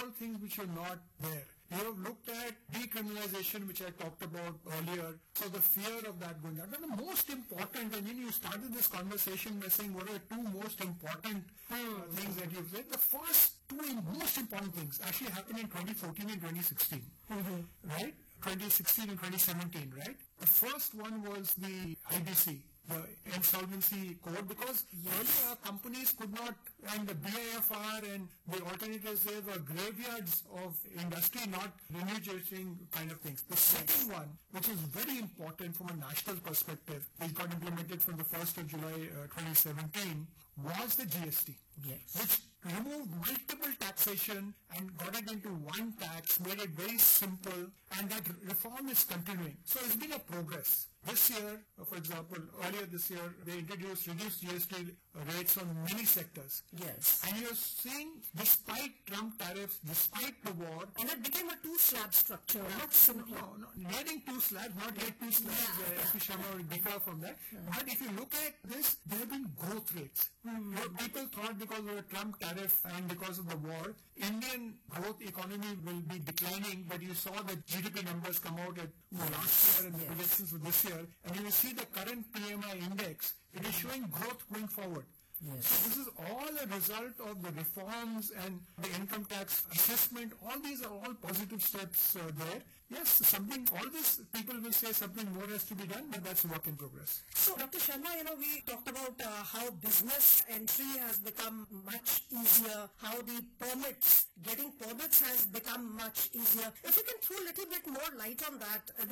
all things which are not there. You have looked at decriminalization, which I talked about earlier. So the fear of that going on. But the most important, and then you started this conversation by saying what are the two most important things that you've said. The first two most important things actually happened in 2014 and 2016, right? 2016 and 2017, right? The first one was the IBC, the insolvency code, because earlier companies could not, and the BIFR and the alternatives there were graveyards of industry not remunerating kind of things. The second one, which is very important from a national perspective, which got implemented from the 1st of July 2017, was the GST, which removed multiple taxation and got it into one tax, made it very simple, and that reform is continuing. So it's been a progress. This year, for example, earlier this year, they introduced reduced GST rates on many sectors. Yes. And you're seeing, despite Trump tariffs, despite the war, and it became a two-slab structure, much simpler. No, adding two slabs, not yet two slabs, SP Sharma will differ from that. But if you look at this, there have been growth rates. People thought because of the Trump tariff and because of the war, Indian growth economy will be declining, but you saw the GDP numbers come out at last year and the projections for this year, and you will see the current PMI index, it is showing growth going forward. Yes. So this is all a result of the reforms and the income tax assessment. All these are all positive steps there. Yes, something, all this, people will say something more has to be done, but that's a work in progress. So, Dr. Sharma, we talked about how business entry has become much easier, how the getting permits has become much easier. If you can throw a little bit more light on that,